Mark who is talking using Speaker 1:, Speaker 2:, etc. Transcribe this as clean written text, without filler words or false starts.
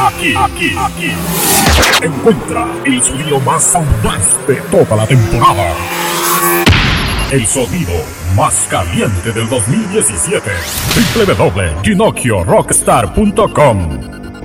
Speaker 1: Aquí. Encuentra el sonido más audaz de toda la temporada. El sonido más caliente del 2017. www.ginocchiorockstar.com